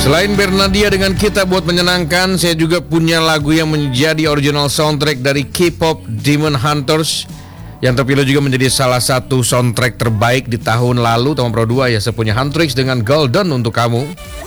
Selain Bernadia dengan Kita Buat Menyenangkan, saya juga punya lagu yang menjadi original soundtrack dari K-pop Demon Hunters, yang terpilih juga menjadi salah satu soundtrack terbaik di tahun lalu, tahun Pro 2 ya. Saya punya Huntrix dengan Golden untuk kamu.